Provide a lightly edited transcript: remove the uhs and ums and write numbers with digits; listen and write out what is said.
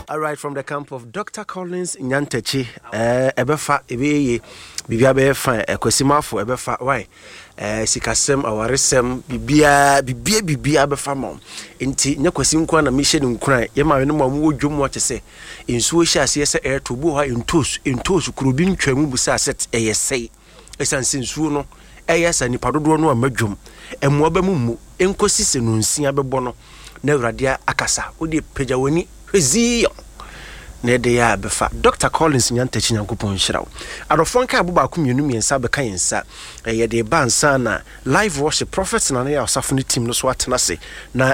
All right, from the camp of Dr. Collins Nyantechi, ebefa ebeye bibia be fa ekwasimafo ebefa why sikasem awaresem bibia befa mom nti nyakwasi nkwa na mission nkran ye ma no mamu wodwom wo kyese ensuo hia ase se to bu ha entos kurobi ntwamu busa set eyesei esanse nsuo no eyesa nipa dodo no amadwom emmo ba mu enkosi se no nsia bebo no na awradia akasa odi pejawani hwezi ne ya befa Dr. Collins Nyantechi Nyankopon Hirawo adofon ka abuba akomienu miensa beka yensa ye de bansa na live worship prophets na ya osafo ne team no so atena se na